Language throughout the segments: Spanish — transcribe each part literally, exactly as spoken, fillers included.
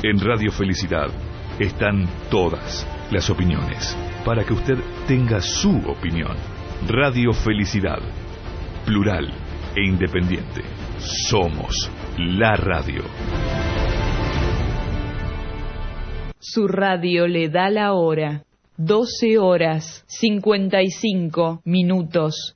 En Radio Felicidad están todas las opiniones, para que usted tenga su opinión. Radio Felicidad, plural e independiente. Somos la radio. Su radio le da la hora. doce horas, cincuenta y cinco minutos.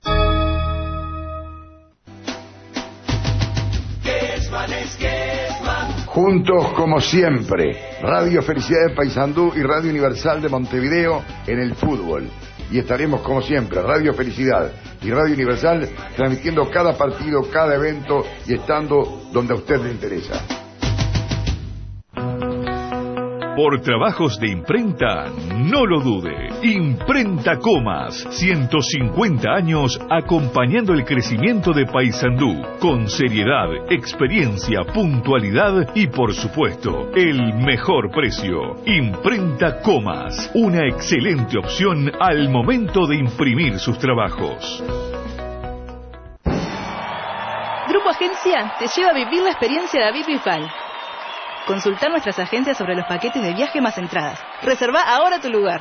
Juntos como siempre, Radio Felicidad de Paysandú y Radio Universal de Montevideo en el fútbol. Y estaremos como siempre, Radio Felicidad y Radio Universal, transmitiendo cada partido, cada evento y estando donde a usted le interesa. Por trabajos de imprenta, no lo dude. Imprenta Comas, ciento cincuenta años acompañando el crecimiento de Paysandú, con seriedad, experiencia, puntualidad y por supuesto, el mejor precio. Imprenta Comas, una excelente opción al momento de imprimir sus trabajos. Grupo Agencia te lleva a vivir la experiencia de David Bisbal. Consultar nuestras agencias sobre los paquetes de viaje más entradas. Reserva ahora tu lugar.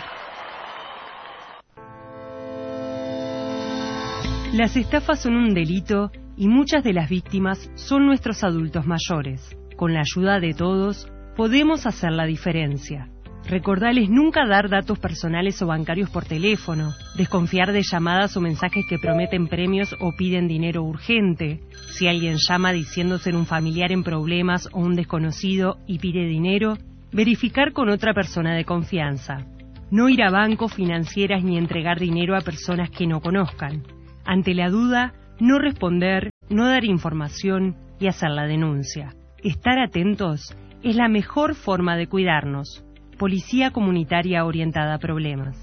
Las estafas son un delito y muchas de las víctimas son nuestros adultos mayores. Con la ayuda de todos, podemos hacer la diferencia. Recordales nunca dar datos personales o bancarios por teléfono, desconfiar de llamadas o mensajes que prometen premios o piden dinero urgente. Si alguien llama diciendo ser un familiar en problemas o un desconocido y pide dinero, verificar con otra persona de confianza. No ir a bancos, financieras ni entregar dinero a personas que no conozcan. Ante la duda, no responder, no dar información y hacer la denuncia. Estar atentos es la mejor forma de cuidarnos. Policía Comunitaria Orientada a Problemas.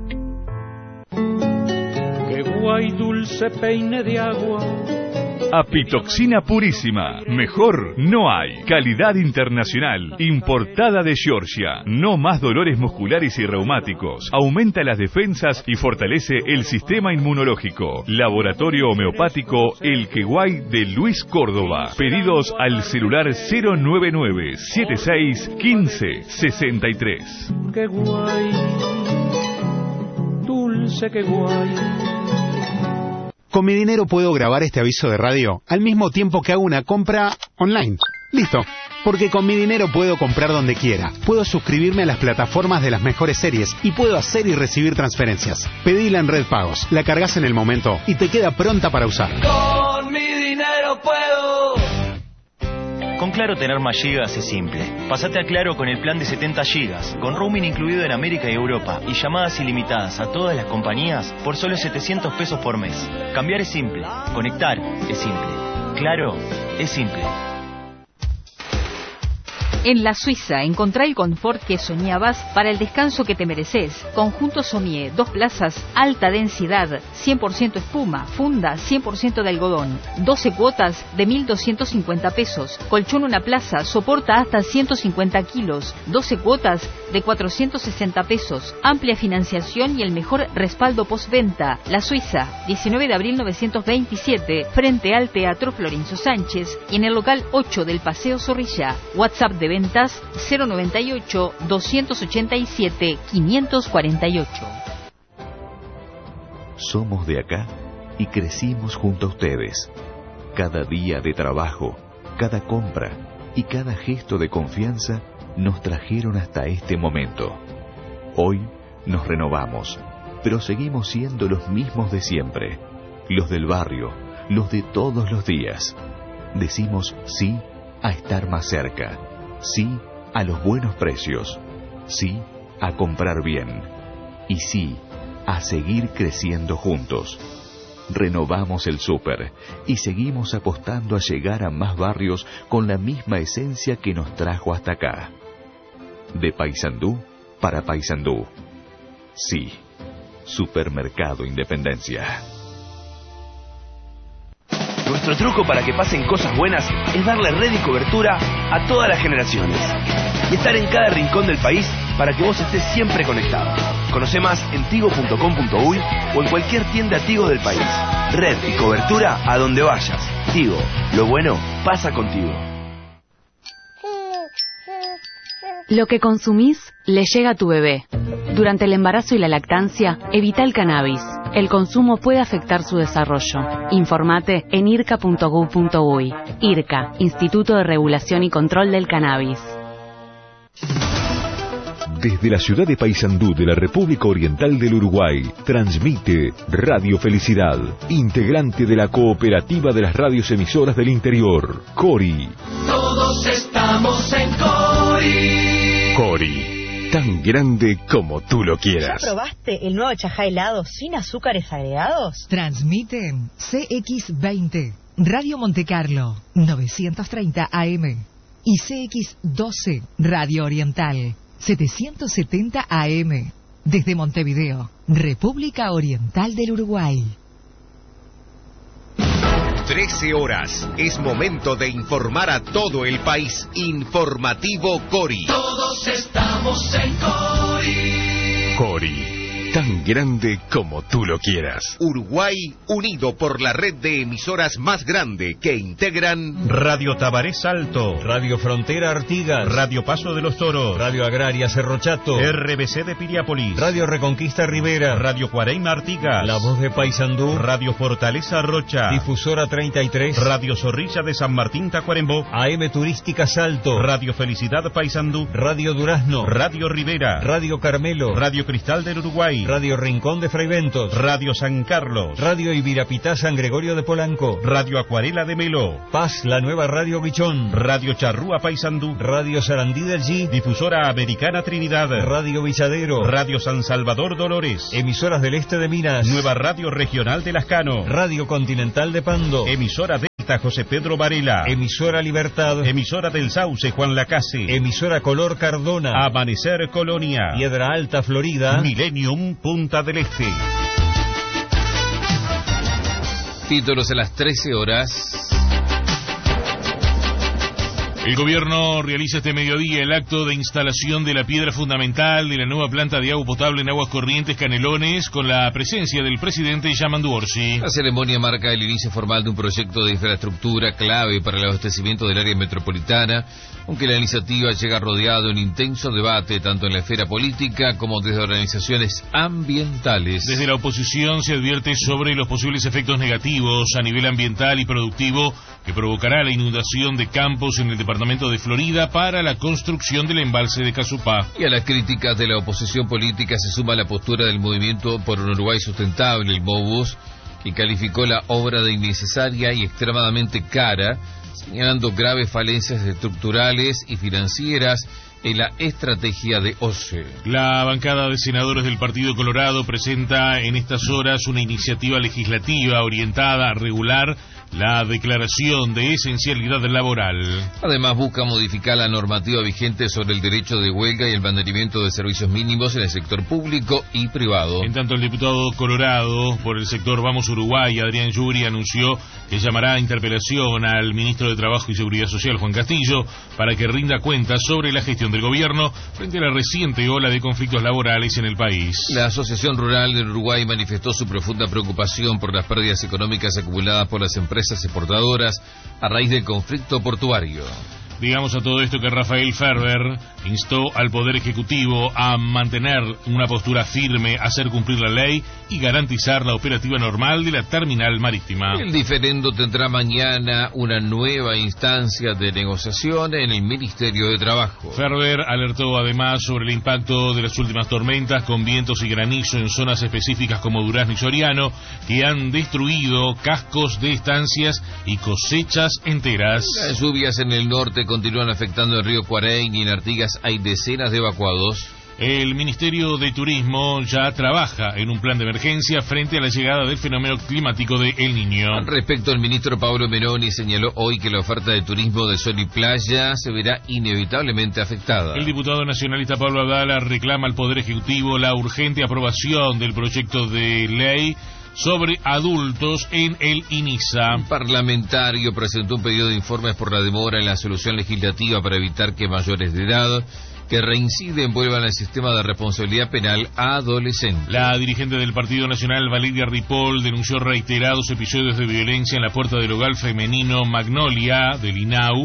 Qué guay dulce peine de agua. Apitoxina purísima. Mejor no hay. Calidad internacional. Importada de Georgia. No más dolores musculares y reumáticos. Aumenta las defensas y fortalece el sistema inmunológico. Laboratorio Homeopático El Queguay de Luis Córdoba. Pedidos al celular cero nueve nueve siete seis uno cinco seis tres. Qué guay. Dulce, qué guay. Con mi dinero puedo grabar este aviso de radio al mismo tiempo que hago una compra online. Listo. Porque con mi dinero puedo comprar donde quiera. Puedo suscribirme a las plataformas de las mejores series y puedo hacer y recibir transferencias. Pedila en Red Pagos, la cargas en el momento y te queda pronta para usar. Con mi dinero puedo. Con Claro tener más gigas es simple. Pasate a Claro con el plan de setenta gigas, con roaming incluido en América y Europa y llamadas ilimitadas a todas las compañías por solo setecientos pesos por mes. Cambiar es simple, conectar es simple. Claro es simple. En La Suiza encontrá el confort que soñabas para el descanso que te mereces. Conjunto Sommier, dos plazas, alta densidad, cien por ciento espuma, funda cien por ciento de algodón, doce cuotas de mil doscientos cincuenta pesos. Colchón una plaza, soporta hasta ciento cincuenta kilos, doce cuotas de cuatrocientos sesenta pesos. Amplia financiación y el mejor respaldo postventa. La Suiza, diecinueve de abril novecientos veintisiete, frente al Teatro Florencio Sánchez y en el local ocho del Paseo Zorrilla. WhatsApp de ventas cero noventa y ocho, doscientos ochenta y siete, quinientos cuarenta y ocho. Somos de acá y crecimos junto a ustedes. Cada día de trabajo, cada compra y cada gesto de confianza nos trajeron hasta este momento. Hoy nos renovamos, pero seguimos siendo los mismos de siempre, los del barrio, los de todos los días. Decimos sí a estar más cerca. Sí a los buenos precios, sí a comprar bien y sí a seguir creciendo juntos. Renovamos el súper y seguimos apostando a llegar a más barrios con la misma esencia que nos trajo hasta acá. De Paysandú para Paysandú. Sí, Supermercado Independencia. Nuestro truco para que pasen cosas buenas es darle red y cobertura a todas las generaciones y estar en cada rincón del país para que vos estés siempre conectado. Conoce más en tigo punto com punto uy o en cualquier tienda Tigo del país. Red y cobertura a donde vayas. Tigo, lo bueno pasa contigo. Lo que consumís le llega a tu bebé. Durante el embarazo y la lactancia, evita el cannabis. El consumo puede afectar su desarrollo. Informate en irca punto gov punto uy. IRCA, Instituto de Regulación y Control del Cannabis. Desde la ciudad de Paysandú de la República Oriental del Uruguay, transmite Radio Felicidad, integrante de la Cooperativa de las Radios Emisoras del Interior, Cori. Todos estamos en Cori. Cori, tan grande como tú lo quieras. ¿Ya probaste el nuevo chajá helado sin azúcares agregados? Transmiten C X veinte, Radio Montecarlo, novecientos treinta A M, y C X doce, Radio Oriental, setecientos setenta A M, desde Montevideo, República Oriental del Uruguay. trece horas. Es momento de informar a todo el país. Informativo Cori. Todos estamos en Cori. Cori, tan grande como tú lo quieras. Uruguay unido por la red de emisoras más grande que integran Radio Tabaré Salto, Radio Frontera Artigas, Radio Paso de los Toros, Radio Agraria Cerro Chato, R B C de Piriápolis, Radio Reconquista Rivera, Radio Cuareima Artigas, La Voz de Paysandú, Radio Fortaleza Rocha, Difusora treinta y tres, Radio Zorrilla de San Martín Tacuarembó, A M Turística Salto, Radio Felicidad Paysandú, Radio Durazno, Radio Rivera, Radio Carmelo, Radio Cristal del Uruguay, Radio Rincón de Fraiventos, Radio San Carlos, Radio Ibirapitá San Gregorio de Polanco, Radio Acuarela de Melo, Paz, la nueva Radio Bichón, Radio Charrúa Paysandú, Radio Sarandí del G, Difusora Americana Trinidad, Radio Villadero, Radio San Salvador Dolores, Emisoras del Este de Minas, Nueva Radio Regional de Lascano, Radio Continental de Pando, Emisora Delta José Pedro Varela, Emisora Libertad, Emisora del Sauce Juan Lacase, Emisora Color Cardona, Amanecer Colonia, Piedra Alta Florida, Millennium Punta del Este. Títulos a las trece horas. El gobierno realiza este mediodía el acto de instalación de la piedra fundamental de la nueva planta de agua potable en Aguas Corrientes Canelones, con la presencia del presidente Yamandu Orsi. La ceremonia marca el inicio formal de un proyecto de infraestructura clave para el abastecimiento del área metropolitana, aunque la iniciativa llega rodeado de un intenso debate tanto en la esfera política como desde organizaciones ambientales. Desde la oposición se advierte sobre los posibles efectos negativos a nivel ambiental y productivo que provocará la inundación de campos en el departamento de Florida para la construcción del embalse de Casupá. Y a las críticas de la oposición política se suma la postura del Movimiento por un Uruguay Sustentable, el MOVUS, que calificó la obra de innecesaria y extremadamente cara, señalando graves falencias estructurales y financieras en la estrategia de O C E. La bancada de senadores del Partido Colorado presenta en estas horas una iniciativa legislativa orientada a regular la declaración de esencialidad laboral. Además busca modificar la normativa vigente sobre el derecho de huelga y el mantenimiento de servicios mínimos en el sector público y privado. En tanto, el diputado colorado por el sector Vamos Uruguay, Adrián Yuri, anunció que llamará a interpelación al ministro de Trabajo y Seguridad Social, Juan Castillo, para que rinda cuentas sobre la gestión del gobierno frente a la reciente ola de conflictos laborales en el país. La Asociación Rural del Uruguay manifestó su profunda preocupación por las pérdidas económicas acumuladas por las empresas exportadoras a raíz del conflicto portuario. Digamos a todo esto que Rafael Ferber instó al Poder Ejecutivo a mantener una postura firme, hacer cumplir la ley y garantizar la operativa normal de la terminal marítima. El diferendo tendrá mañana una nueva instancia de negociación en el Ministerio de Trabajo. Ferber alertó además sobre el impacto de las últimas tormentas con vientos y granizo en zonas específicas como Durazno y Soriano, que han destruido cascos de estancias y cosechas enteras. Las lluvias en el norte continúan afectando el río Cuarein y en Artigas hay decenas de evacuados. El Ministerio de Turismo ya trabaja en un plan de emergencia frente a la llegada del fenómeno climático de El Niño. Al respecto, el ministro Pablo Meroni señaló hoy que la oferta de turismo de sol y playa se verá inevitablemente afectada. El diputado nacionalista Pablo Abdala reclama al Poder Ejecutivo la urgente aprobación del proyecto de ley sobre adultos en el INISA. Un parlamentario presentó un pedido de informes por la demora en la solución legislativa para evitar que mayores de edad que reinciden vuelvan al sistema de responsabilidad penal a adolescentes. La dirigente del Partido Nacional, Valeria Ripoll, denunció reiterados episodios de violencia en la puerta del hogar femenino Magnolia del INAU,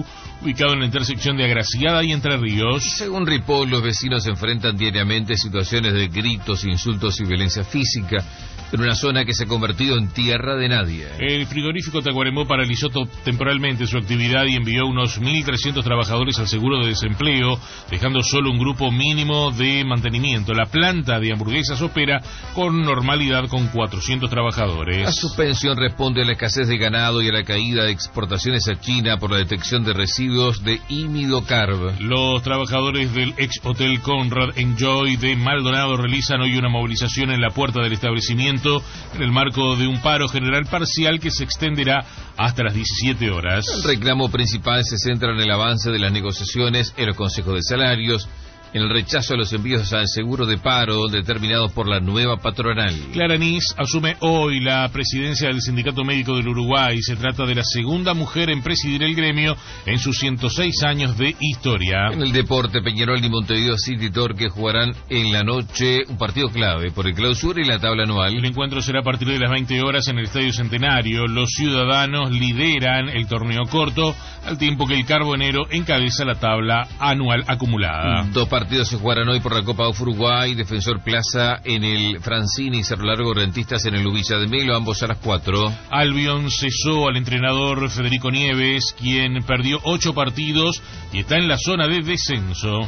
ubicado en la intersección de Agraciada y Entre Ríos. Según Ripoll, los vecinos enfrentan diariamente situaciones de gritos, insultos y violencia física en una zona que se ha convertido en tierra de nadie. El frigorífico Tacuarembó paralizó temporalmente su actividad y envió unos mil trescientos trabajadores al seguro de desempleo, dejando solo un grupo mínimo de mantenimiento. La planta de hamburguesas opera con normalidad con cuatrocientos trabajadores. La suspensión responde a la escasez de ganado y a la caída de exportaciones a China por la detección de residuos de imidocarb. Los trabajadores del ex hotel Conrad Enjoy de Maldonado realizan hoy una movilización en la puerta del establecimiento en el marco de un paro general parcial que se extenderá hasta las diecisiete horas. El reclamo principal se centra en el avance de las negociaciones en los consejos de salarios, en el rechazo a los envíos al seguro de paro determinados por la nueva patronal. Clara Nis asume hoy la presidencia del Sindicato Médico del Uruguay. Se trata de la segunda mujer en presidir el gremio en sus ciento seis años de historia. En el deporte, Peñarol y Montevideo City Torque jugarán en la noche un partido clave por el clausura y la tabla anual. El encuentro será a partir de las veinte horas en el Estadio Centenario. Los ciudadanos lideran el torneo corto, al tiempo que el Carbonero encabeza la tabla anual acumulada. Dos partidos se jugarán hoy por la Copa of Uruguay. Defensor Plaza en el Francini y Cerro Largo, Rentistas en el Ubilla de Melo, ambos a las cuatro. Albion cesó al entrenador Federico Nieves, quien perdió ocho partidos y está en la zona de descenso.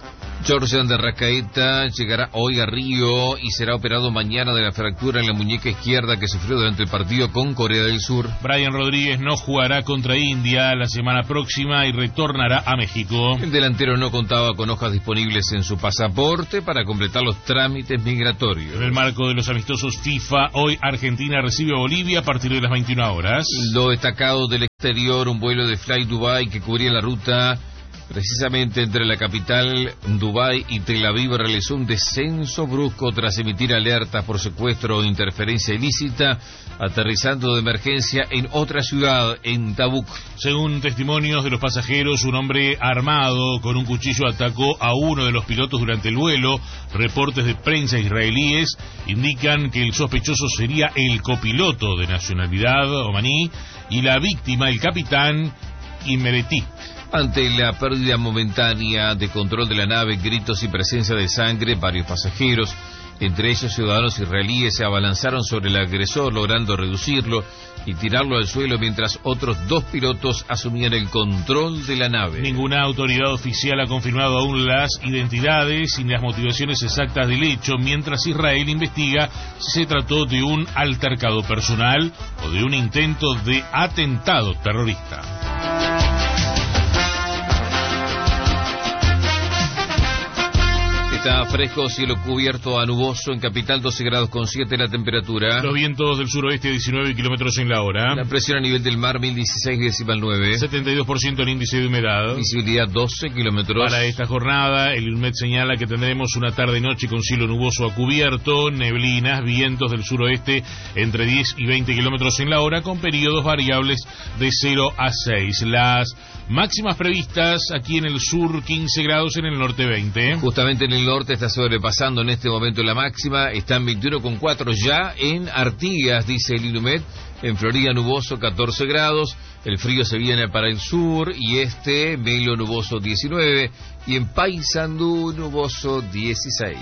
Jordan de Rascaeta llegará hoy a Río y será operado mañana de la fractura en la muñeca izquierda que sufrió durante el partido con Corea del Sur. Brian Rodríguez no jugará contra India la semana próxima y retornará a México. El delantero no contaba con hojas disponibles en su pasaporte para completar los trámites migratorios. En el marco de los amistosos FIFA, hoy Argentina recibe a Bolivia a partir de las veintiuna horas. Lo destacado del exterior, un vuelo de Fly Dubai que cubría la ruta precisamente entre la capital, Dubái, y Tel Aviv, realizó un descenso brusco tras emitir alertas por secuestro o interferencia ilícita, aterrizando de emergencia en otra ciudad, en Tabuk. Según testimonios de los pasajeros, un hombre armado con un cuchillo atacó a uno de los pilotos durante el vuelo. Reportes de prensa israelíes indican que el sospechoso sería el copiloto de nacionalidad omaní y la víctima, el capitán Imereti. Ante la pérdida momentánea de control de la nave, gritos y presencia de sangre, varios pasajeros, entre ellos ciudadanos israelíes, se abalanzaron sobre el agresor, logrando reducirlo y tirarlo al suelo, mientras otros dos pilotos asumían el control de la nave. Ninguna autoridad oficial ha confirmado aún las identidades y las motivaciones exactas del hecho, mientras Israel investiga si se trató de un altercado personal o de un intento de atentado terrorista. Está fresco, cielo cubierto a nuboso, en capital doce grados con siete la temperatura. Los vientos del suroeste diecinueve kilómetros en la hora. La presión a nivel del mar mil dieciséis decimal nueve. setenta y dos por ciento el índice de humedad. Visibilidad doce kilómetros. Para esta jornada, el INMET señala que tendremos una tarde-noche con cielo nuboso a cubierto, neblinas, vientos del suroeste entre diez y veinte kilómetros en la hora, con periodos variables de cero a seis. Las máximas previstas aquí en el sur, quince grados, en el norte veinte. Justamente en el norte está sobrepasando en este momento la máxima, está en veintiuno coma cuatro ya en Artigas, dice el INUMED. En Florida nuboso catorce grados, el frío se viene para el sur y este, Melo nuboso diecinueve y en Paysandú nuboso dieciséis.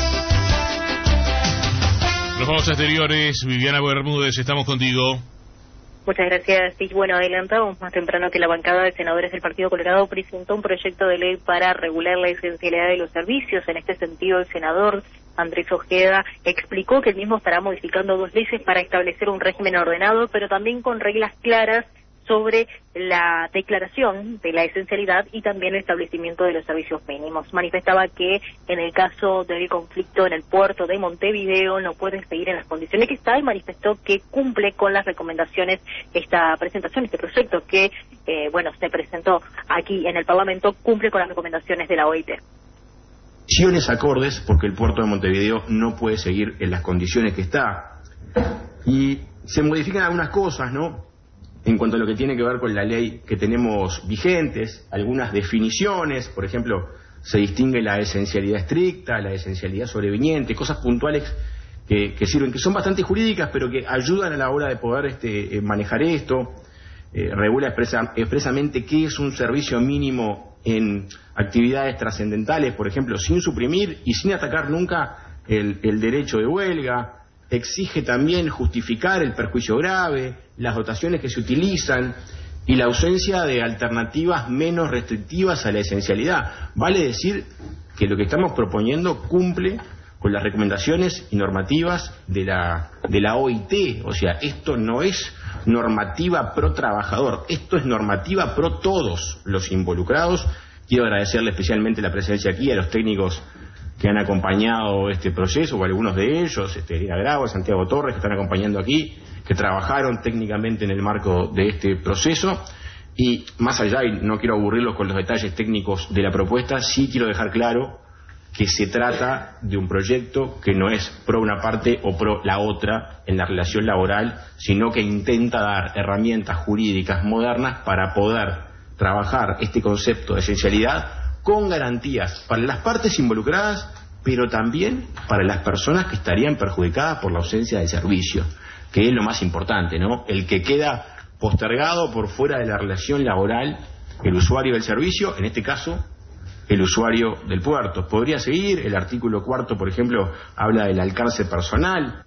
Los vamos a exteriores, Viviana Bermúdez, estamos contigo. Muchas gracias. Sí, bueno, adelantamos más temprano que la bancada de senadores del Partido Colorado presentó un proyecto de ley para regular la esencialidad de los servicios. En este sentido, el senador Andrés Ojeda explicó que el mismo estará modificando dos leyes para establecer un régimen ordenado, pero también con reglas claras sobre la declaración de la esencialidad y también el establecimiento de los servicios mínimos. Manifestaba que en el caso del conflicto en el puerto de Montevideo no puede seguir en las condiciones que está y manifestó que cumple con las recomendaciones esta presentación, este proyecto que, eh, bueno, se presentó aquí en el Parlamento, cumple con las recomendaciones de la O I T. Acciones acordes porque el puerto de Montevideo no puede seguir en las condiciones que está. Y se modifican algunas cosas, ¿no?, en cuanto a lo que tiene que ver con la ley que tenemos vigentes, algunas definiciones, por ejemplo, se distingue la esencialidad estricta, la esencialidad sobreviniente, cosas puntuales que, que sirven, que son bastante jurídicas, pero que ayudan a la hora de poder este, manejar esto. eh, regula expresa, expresamente qué es un servicio mínimo en actividades trascendentales, por ejemplo, sin suprimir y sin atacar nunca el, el derecho de huelga. Exige también justificar el perjuicio grave, las dotaciones que se utilizan y la ausencia de alternativas menos restrictivas a la esencialidad. Vale decir que lo que estamos proponiendo cumple con las recomendaciones y normativas de la, de la O I T. O sea, esto no es normativa pro trabajador, esto es normativa pro todos los involucrados. Quiero agradecerle especialmente la presencia aquí a los técnicos que han acompañado este proceso, o algunos de ellos, este, Elena Grau, Santiago Torres, que están acompañando aquí, que trabajaron técnicamente en el marco de este proceso. Y más allá, y no quiero aburrirlos con los detalles técnicos de la propuesta, sí quiero dejar claro que se trata de un proyecto que no es pro una parte o pro la otra en la relación laboral, sino que intenta dar herramientas jurídicas modernas para poder trabajar este concepto de esencialidad con garantías para las partes involucradas, pero también para las personas que estarían perjudicadas por la ausencia de servicio, que es lo más importante, ¿no? El que queda postergado por fuera de la relación laboral, el usuario del servicio, en este caso, el usuario del puerto. Podría seguir, el artículo cuarto, por ejemplo, habla del alcance personal.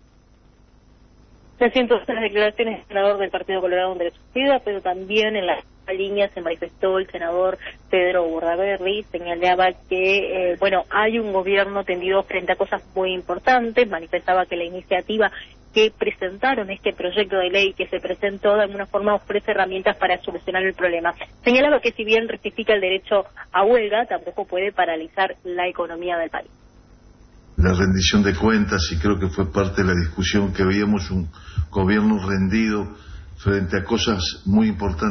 Se sienten las declaraciones del senador del Partido Colorado Andrés Ojeda, pero también en la línea se manifestó el senador Pedro Bordaberry, señalaba que, eh, bueno, hay un gobierno tendido frente a cosas muy importantes, manifestaba que la iniciativa que presentaron, este proyecto de ley que se presentó, de alguna forma ofrece herramientas para solucionar el problema. Señalaba que si bien rectifica el derecho a huelga, tampoco puede paralizar la economía del país. La rendición de cuentas, y creo que fue parte de la discusión, que veíamos un gobierno rendido frente a cosas muy importantes